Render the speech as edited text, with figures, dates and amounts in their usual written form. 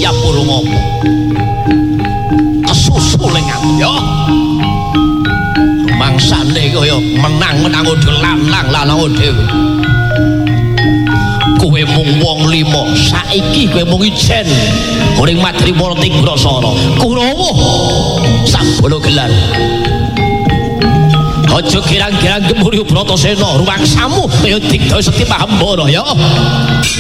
Siapura ngopo kesusu ning aku ya rumangsane kaya menang-menang lanang dhewe kowe mung wong lima saiki kowe mung ijen ning Madrimana Tigrasara Kurawa sabana gelar aja kirang-kirang Gemurya Bratasena ruwangsamu kaya digda Seti Mahambara ya